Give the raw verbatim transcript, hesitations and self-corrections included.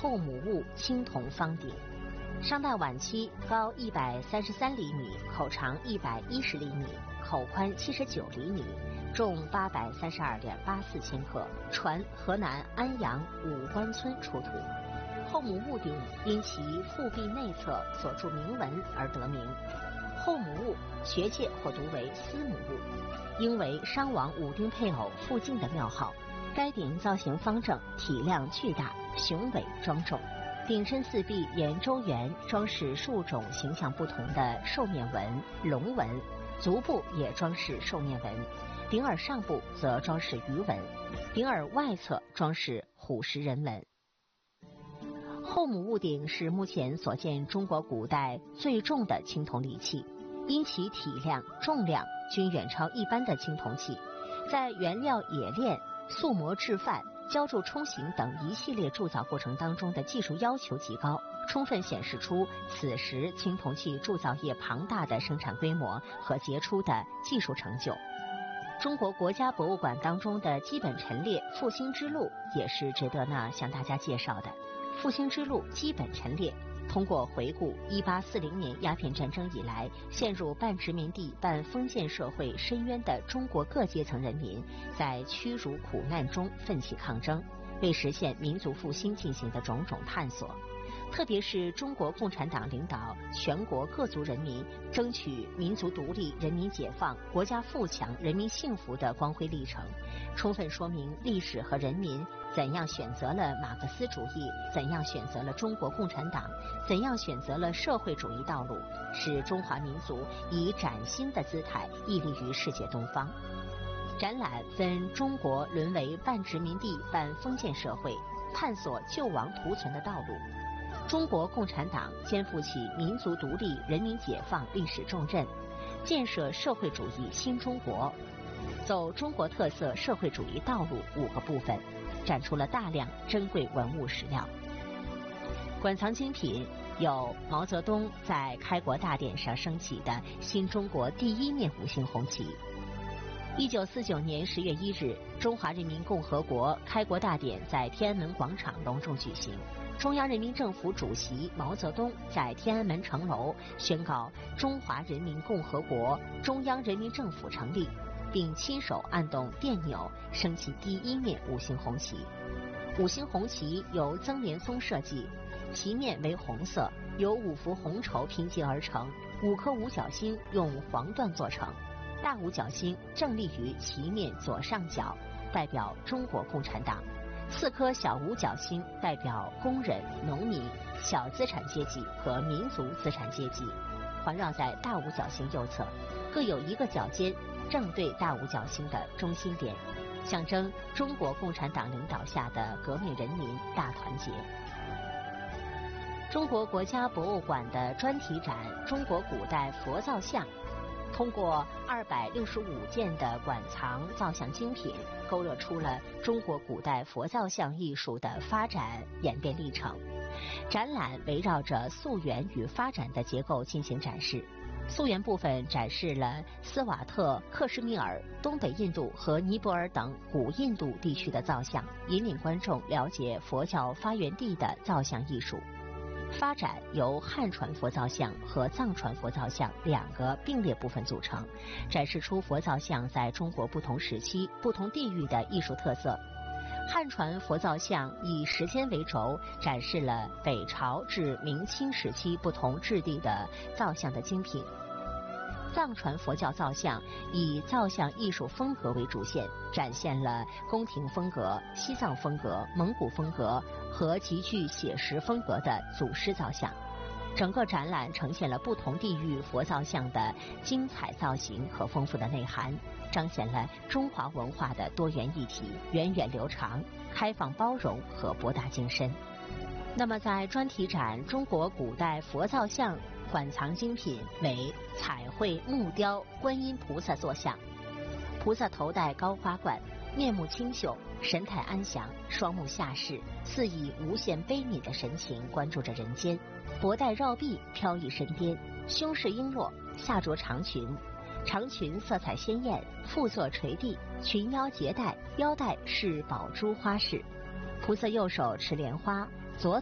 后母戊青铜方鼎。商代晚期，高一百三十三厘米，口长一百一十厘米，口宽七十九厘米，重八百三十二点八四千克，传河南安阳武关村出土。后母戊鼎因其腹壁内侧所著铭文而得名。后母戊，学界或读为司母戊，应为商王武丁配偶傅敬的庙号。该鼎造型方正，体量巨大，雄伟庄重。鼎身四壁沿周圆装饰数种形象不同的兽面纹、龙纹，足部也装饰兽面纹，鼎耳上部则装饰鱼纹，鼎耳外侧装饰虎食人纹。后母戊鼎是目前所见中国古代最重的青铜礼器，因其体量、重量均远超一般的青铜器，在原料冶炼、塑模制范、浇铸冲形等一系列铸造过程当中的技术要求极高，充分显示出此时青铜器铸造业庞大的生产规模和杰出的技术成就。中国国家博物馆当中的基本陈列《复兴之路》也是值得呢向大家介绍的。复兴之路基本陈列通过回顾一八四零年鸦片战争以来陷入半殖民地半封建社会深渊的中国各阶层人民在屈辱苦难中奋起抗争，为实现民族复兴进行的种种探索，特别是中国共产党领导全国各族人民争取民族独立、人民解放、国家富强、人民幸福的光辉历程，充分说明历史和人民怎样选择了马克思主义，怎样选择了中国共产党，怎样选择了社会主义道路，使中华民族以崭新的姿态屹立于世界东方。展览分中国沦为半殖民地半封建社会，探索救亡图存的道路，中国共产党肩负起民族独立、人民解放历史重任，建设社会主义新中国，走中国特色社会主义道路五个部分，展出了大量珍贵文物史料。馆藏精品有毛泽东在开国大典上升起的新中国第一面五星红旗。一九四九年十月一日，中华人民共和国开国大典在天安门广场隆重举行。中央人民政府主席毛泽东在天安门城楼宣告中华人民共和国中央人民政府成立，并亲手按动电钮升起第一面五星红旗。五星红旗由曾连松设计，旗面为红色，由五幅红绸拼接而成，五颗五角星用黄缎做成。大五角星正立于旗面左上角，代表中国共产党；四颗小五角星代表工人、农民、小资产阶级和民族资产阶级，环绕在大五角星右侧，各有一个角尖正对大五角星的中心点，象征中国共产党领导下的革命人民大团结。中国国家博物馆的专题展《中国古代佛造像》，通过二百六十五件的馆藏造像精品，勾勒出了中国古代佛造像艺术的发展演变历程。展览围绕着溯源与发展的结构进行展示。溯源部分展示了斯瓦特、克什米尔、东北印度和尼泊尔等古印度地区的造像，引领观众了解佛教发源地的造像艺术。发展由汉传佛造像和藏传佛造像两个并列部分组成，展示出佛造像在中国不同时期、不同地域的艺术特色。汉传佛造像以时间为轴，展示了北朝至明清时期不同质地的造像的精品。藏传佛教造像以造像艺术风格为主线，展现了宫廷风格、西藏风格、蒙古风格和极具写实风格的祖师造像。整个展览呈现了不同地域佛造像的精彩造型和丰富的内涵，彰显了中华文化的多元一体、源远流长、开放包容和博大精深。那么在专题展《中国古代佛造像》馆藏精品为彩绘木雕观音菩萨坐像，菩萨头戴高花冠，面目清秀，神态安详，双目下视，似以无限悲悯的神情关注着人间。脖带绕臂飘逸身边，胸饰璎珞，下着长裙，长裙色彩鲜艳，腹座垂地，裙腰结带，腰带是宝珠花饰。菩萨右手持莲花，